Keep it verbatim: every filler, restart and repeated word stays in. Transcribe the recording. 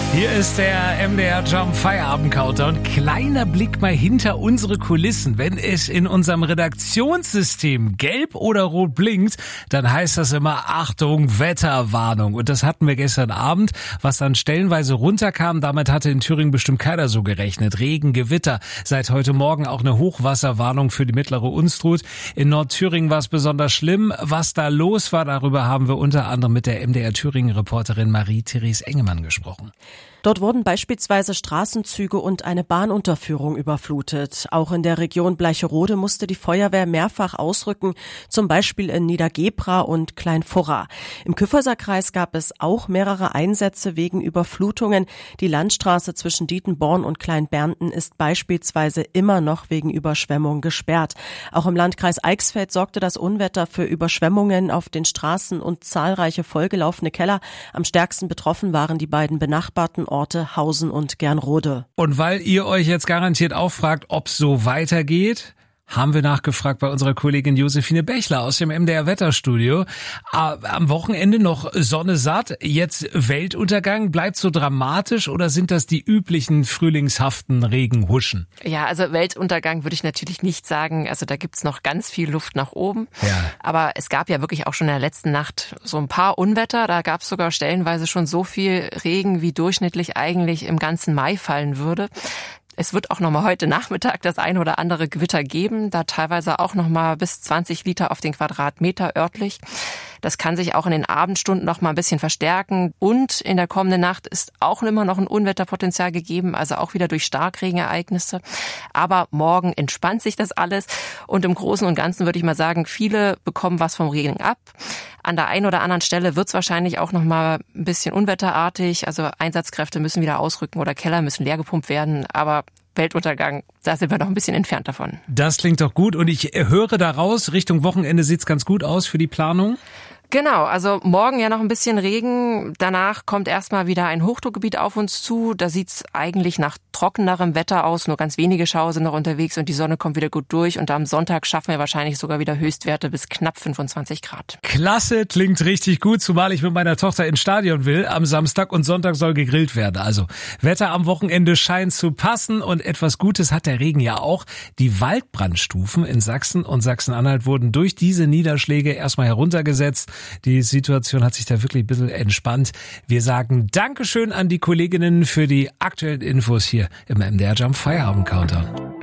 Hier ist der M D R Jump Feierabend Countdown. Kleiner Blick mal hinter unsere Kulissen. Wenn es in unserem Redaktionssystem gelb oder rot blinkt, dann heißt das immer Achtung, Wetterwarnung. Und das hatten wir gestern Abend, was dann stellenweise runterkam. Damit hatte in Thüringen bestimmt keiner so gerechnet. Regen, Gewitter. Seit heute Morgen auch eine Hochwasserwarnung für die mittlere Unstrut. In Nordthüringen war es besonders schlimm. Was da los war, darüber haben wir unter anderem mit der M D R Thüringen-Reporterin Marie-Therese Engemann gesprochen. Dort wurden beispielsweise Straßenzüge und eine Bahnunterführung überflutet. Auch in der Region Bleicherode musste die Feuerwehr mehrfach ausrücken, zum Beispiel in Niedergebra und Kleinfurra. Im Kyffhäuserkreis gab es auch mehrere Einsätze wegen Überflutungen. Die Landstraße zwischen Dietenborn und Kleinbernten ist beispielsweise immer noch wegen Überschwemmung gesperrt. Auch im Landkreis Eichsfeld sorgte das Unwetter für Überschwemmungen auf den Straßen und zahlreiche vollgelaufene Keller. Am stärksten betroffen waren die beiden benachbarten Orte Hausen und Gernrode. Und weil ihr euch jetzt garantiert auch fragt, ob es so weitergeht, haben wir nachgefragt bei unserer Kollegin Josephine Bechler aus dem M D R Wetterstudio. Am Wochenende noch Sonne satt, jetzt Weltuntergang. Bleibt so dramatisch oder sind das die üblichen frühlingshaften Regenhuschen? Ja, also Weltuntergang würde ich natürlich nicht sagen. Also da gibt's noch ganz viel Luft nach oben. Ja. Aber es gab ja wirklich auch schon in der letzten Nacht so ein paar Unwetter. Da gab's sogar stellenweise schon so viel Regen, wie durchschnittlich eigentlich im ganzen Mai fallen würde. Es wird auch nochmal heute Nachmittag das ein oder andere Gewitter geben, da teilweise auch nochmal bis zwanzig Liter auf den Quadratmeter örtlich. Das kann sich auch in den Abendstunden noch mal ein bisschen verstärken. Und in der kommenden Nacht ist auch immer noch ein Unwetterpotenzial gegeben, also auch wieder durch Starkregenereignisse. Aber morgen entspannt sich das alles. Und im Großen und Ganzen würde ich mal sagen, viele bekommen was vom Regen ab. An der einen oder anderen Stelle wird es wahrscheinlich auch noch mal ein bisschen unwetterartig. Also Einsatzkräfte müssen wieder ausrücken oder Keller müssen leer gepumpt werden. Aber Weltuntergang, da sind wir noch ein bisschen entfernt davon. Das klingt doch gut und ich höre daraus, Richtung Wochenende sieht's ganz gut aus für die Planung. Genau, also morgen ja noch ein bisschen Regen. Danach kommt erstmal wieder ein Hochdruckgebiet auf uns zu. Da sieht's eigentlich nach trockenerem Wetter aus. Nur ganz wenige Schauer sind noch unterwegs und die Sonne kommt wieder gut durch. Und am Sonntag schaffen wir wahrscheinlich sogar wieder Höchstwerte bis knapp fünfundzwanzig Grad. Klasse, klingt richtig gut, zumal ich mit meiner Tochter ins Stadion will. Am Samstag und Sonntag soll gegrillt werden. Also Wetter am Wochenende scheint zu passen und etwas Gutes hat der Regen ja auch. Die Waldbrandstufen in Sachsen und Sachsen-Anhalt wurden durch diese Niederschläge erstmal heruntergesetzt. Die Situation hat sich da wirklich ein bisschen entspannt. Wir sagen Dankeschön an die Kolleginnen für die aktuellen Infos hier im M D R Jump Feierabend Countdown.